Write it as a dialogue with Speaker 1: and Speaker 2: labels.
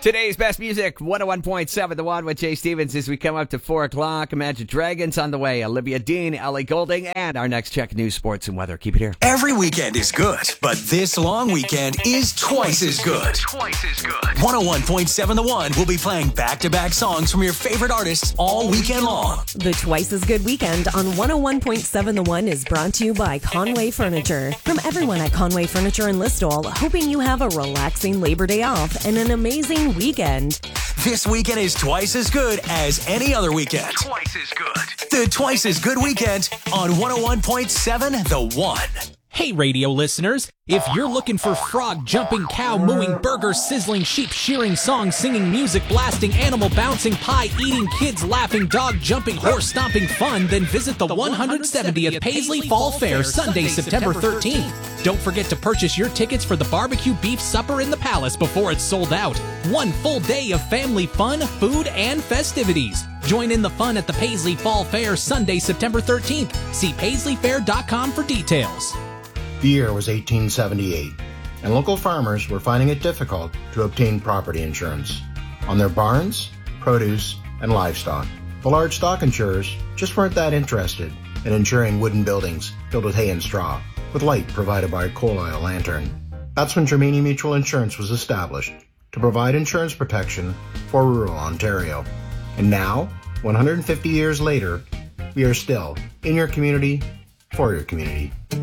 Speaker 1: Today's best music, 101.7 The One with Jay Stevens as we come up to 4 o'clock. Imagine Dragons on the way. Olivia Dean, Ellie Goulding, and our next check news, sports, and weather. Keep it here.
Speaker 2: Every weekend is good, but this long weekend is twice as good. 101.7 The One will be playing back-to-back songs from your favorite artists all weekend long.
Speaker 3: The Twice as Good weekend on 101.7 The One is brought to you by Conway Furniture. From everyone at Conway Furniture in Listowel, hoping you have a relaxing Labor Day off and an amazing weekend.
Speaker 2: This weekend is twice as good as any other weekend. Twice as good. The Twice as Good weekend on 101.7 The One.
Speaker 4: Hey, radio listeners, if you're looking for frog jumping, cow mooing, burger sizzling, sheep shearing, song singing, music blasting, animal bouncing, pie eating, kids laughing, dog jumping, horse stomping fun, then visit the 170th Paisley Fall Fair Sunday, September 13th. Don't forget to purchase your tickets for the barbecue beef supper in the Palace before it's sold out. One full day of family fun, food, and festivities. Join in the fun at the Paisley Fall Fair Sunday, September 13th. See paisleyfair.com for details.
Speaker 5: The year was 1878, and local farmers were finding it difficult to obtain property insurance on their barns, produce, and livestock. The large stock insurers just weren't that interested in insuring wooden buildings filled with hay and straw, with light provided by a coal oil lantern. That's when Germania Mutual Insurance was established to provide insurance protection for rural Ontario. And now, 150 years later, we are still in your community, for your community.